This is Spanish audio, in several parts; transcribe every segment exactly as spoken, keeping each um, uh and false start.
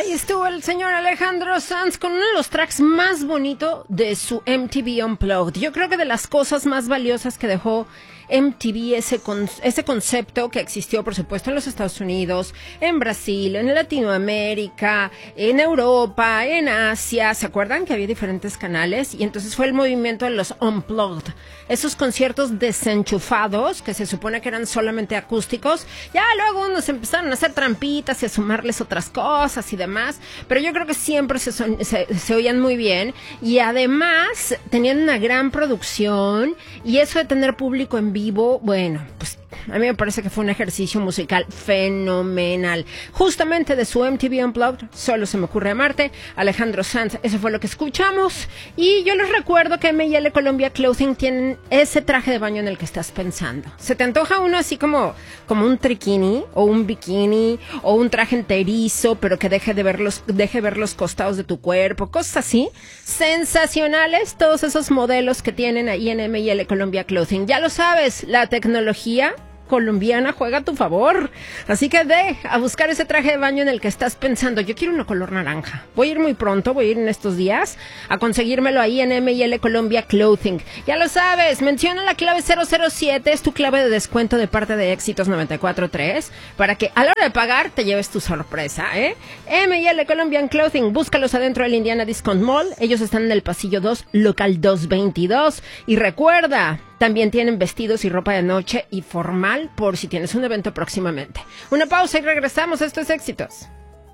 Ahí estuvo el señor Alejandro Sanz con uno de los tracks más bonitos de su M T V Unplugged. Yo creo que de las cosas más valiosas que dejó M T V, ese, con, ese concepto que existió, por supuesto, en los Estados Unidos, en Brasil, en Latinoamérica, en Europa, en Asia. ¿Se acuerdan que había diferentes canales? Y entonces fue el movimiento de los Unplugged. Esos conciertos desenchufados, que se supone que eran solamente acústicos. Ya luego unos empezaron a hacer trampitas y a sumarles otras cosas y demás. Pero yo creo que siempre se, son, se, se oían muy bien. Y además tenían una gran producción. Y eso de tener público en vivo, bueno, pues a mí me parece que fue un ejercicio musical fenomenal. Justamente de su M T V Unplugged, Solo se me ocurre amarte, Alejandro Sanz, eso fue lo que escuchamos. Y yo les recuerdo que M y L Colombia Clothing tienen ese traje de baño en el que estás pensando. ¿Se te antoja uno así como, como un triquini o un bikini o un traje enterizo, pero que deje de ver los, deje ver los costados de tu cuerpo, cosas así? Sensacionales todos esos modelos que tienen ahí en M y L Colombia Clothing. Ya lo sabes, la tecnología colombiana juega a tu favor. Así que ve a buscar ese traje de baño en el que estás pensando. Yo quiero uno color naranja. Voy a ir muy pronto, voy a ir en estos días a conseguírmelo ahí en M y L Colombia Clothing. Ya lo sabes, menciona la clave cero cero siete, es tu clave de descuento de parte de Éxitos noventa y cuatro punto tres para que a la hora de pagar te lleves tu sorpresa, ¿eh? M y L Colombian Clothing, búscalos adentro del Indiana Discount Mall. Ellos están en el pasillo dos, local doscientos veintidós. Y recuerda, también tienen vestidos y ropa de noche y formal por si tienes un evento próximamente. Una pausa y regresamos. Esto es Éxitos.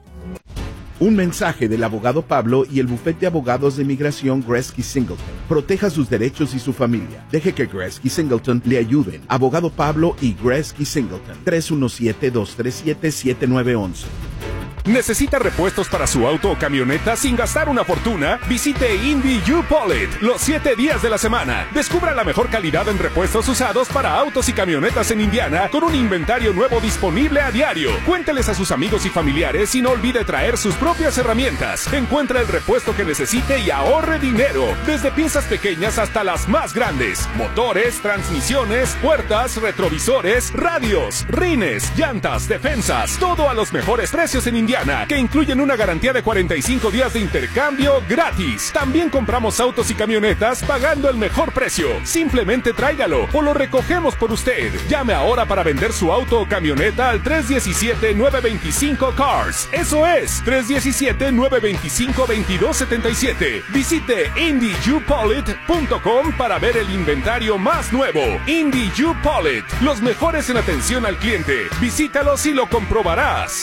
Un mensaje del abogado Pablo y el bufete de abogados de inmigración Gretzky Singleton. Proteja sus derechos y su familia. Deje que Gretzky Singleton le ayuden. Abogado Pablo y Gretzky Singleton. tres uno siete, dos tres siete, siete nueve uno uno. ¿Necesita repuestos para su auto o camioneta sin gastar una fortuna? Visite Indy U-Polit los siete días de la semana. Descubra la mejor calidad en repuestos usados para autos y camionetas en Indiana con un inventario nuevo disponible a diario. Cuénteles a sus amigos y familiares y no olvide traer sus propias herramientas. Encuentra el repuesto que necesite y ahorre dinero. Desde piezas pequeñas hasta las más grandes. Motores, transmisiones, puertas, retrovisores, radios, rines, llantas, defensas. Todo a los mejores precios en Indiana, que incluyen una garantía de cuarenta y cinco días de intercambio gratis. También compramos autos y camionetas pagando el mejor precio. Simplemente tráigalo o lo recogemos por usted. Llame ahora para vender su auto o camioneta al tres uno siete, nueve dos cinco, CARS. Eso es, tres uno siete, nueve dos cinco, dos dos siete siete. Visite Indy U Polit punto com para ver el inventario más nuevo. Indy U Polit, los mejores en atención al cliente. Visítalos y lo comprobarás.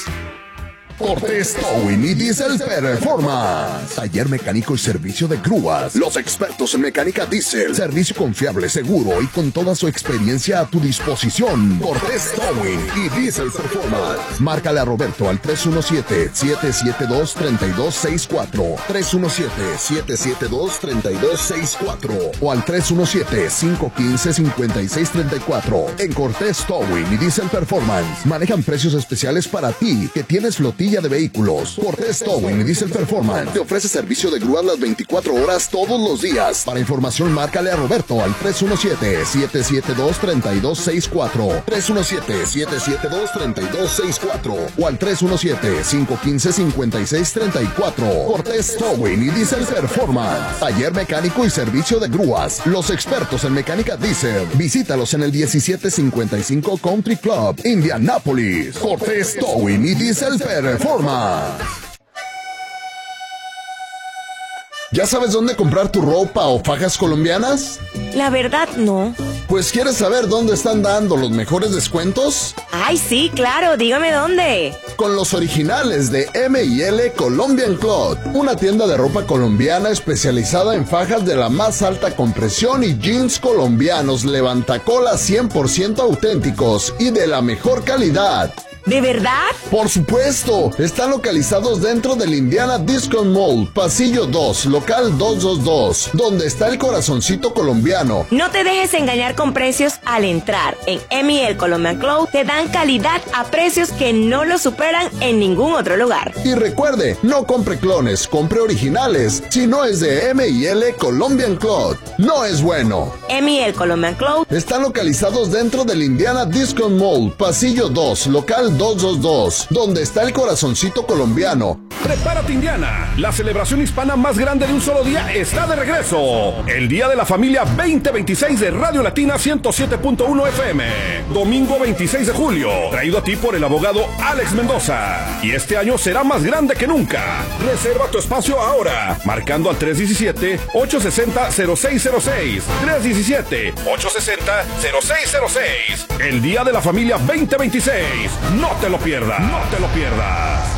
Cortés Towing y Diesel Performance. Taller mecánico y servicio de grúas. Los expertos en mecánica diésel. Servicio confiable, seguro y con toda su experiencia a tu disposición. Cortés Towing y Diesel Performance. Márcale a Roberto al tres uno siete, siete siete dos, tres dos seis cuatro. tres uno siete, siete siete dos, tres dos seis cuatro. O al tres uno siete, cinco uno cinco, cinco seis tres cuatro. En Cortés Towing y Diesel Performance manejan precios especiales para ti que tienes flotilla de vehículos. Cortés Towing y Diesel Performance te ofrece servicio de grúas las veinticuatro horas todos los días. Para información, márcale a Roberto al tres uno siete, siete siete dos, tres dos seis cuatro. tres uno siete, siete siete dos, tres dos seis cuatro. O al tres uno siete, cinco uno cinco, cinco seis tres cuatro. Cortés Towing y Diesel Performance. Taller mecánico y servicio de grúas. Los expertos en mecánica diésel. Visítalos en el diecisiete cincuenta y cinco Country Club, Indianápolis. Cortés Towing y Diesel Performance. ¿Ya sabes dónde comprar tu ropa o fajas colombianas? La verdad, no. Pues, ¿quieres saber dónde están dando los mejores descuentos? Ay, sí, claro, dígame dónde. Con los originales de M y L Colombian Cloth, una tienda de ropa colombiana especializada en fajas de la más alta compresión y jeans colombianos levantacolas cien por ciento auténticos y de la mejor calidad. ¿De verdad? Por supuesto, están localizados dentro del Indiana Discount Mall, pasillo dos, local doscientos veintidós, donde está el corazoncito colombiano. No te dejes engañar con precios al entrar. En M y L Colombian Cloth te dan calidad a precios que no lo superan en ningún otro lugar. Y recuerde, no compre clones, compre originales. Si no es de M y L Colombian Cloth, no es bueno. M y L Colombian Cloth están localizados dentro del Indiana Discount Mall, pasillo dos, local al dos dos dos, donde está el corazoncito colombiano. Prepárate, Indiana. La celebración hispana más grande de un solo día está de regreso. El Día de la Familia veinte veintiséis de Radio Latina ciento siete punto uno F M. Domingo veintiséis de julio. Traído a ti por el abogado Alex Mendoza. Y este año será más grande que nunca. Reserva tu espacio ahora. Marcando al tres uno siete, ocho seis cero, cero seis cero seis. tres uno siete, ocho seis cero, cero seis cero seis. El Día de la Familia veinte veintiséis. No te lo pierdas. No te lo pierdas.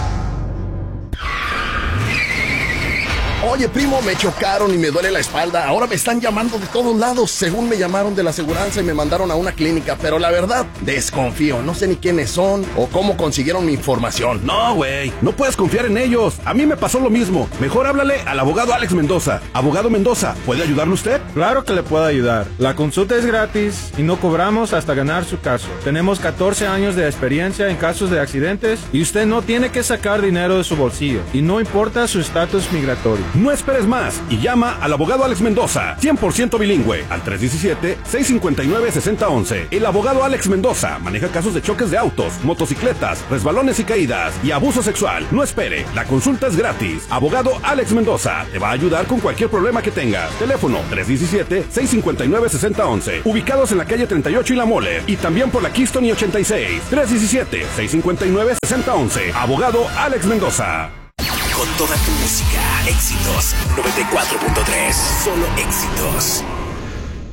Oye, primo, me chocaron y me duele la espalda. Ahora me están llamando de todos lados. Según me llamaron de la aseguranza y me mandaron a una clínica. Pero la verdad, desconfío. No sé ni quiénes son o cómo consiguieron mi información. No, güey. No puedes confiar en ellos. A mí me pasó lo mismo. Mejor háblale al abogado Alex Mendoza. Abogado Mendoza, ¿puede ayudarle usted? Claro que le puedo ayudar. La consulta es gratis y no cobramos hasta ganar su caso. Tenemos catorce años de experiencia en casos de accidentes y usted no tiene que sacar dinero de su bolsillo. Y no importa su estatus migratorio. No esperes más y llama al abogado Alex Mendoza, cien por ciento bilingüe, al tres uno siete, seis cinco nueve, seis cero uno uno. El abogado Alex Mendoza maneja casos de choques de autos, motocicletas, resbalones y caídas y abuso sexual. No espere, la consulta es gratis. Abogado Alex Mendoza te va a ayudar con cualquier problema que tengas. Teléfono tres uno siete, seis cinco nueve, seis cero uno uno. Ubicados en la calle treinta y ocho y La Mole y también por la Keystone y ochenta y seis. tres uno siete, seis cinco nueve, seis cero uno uno. Abogado Alex Mendoza. Con toda tu música, éxitos noventa y cuatro punto tres, solo éxitos.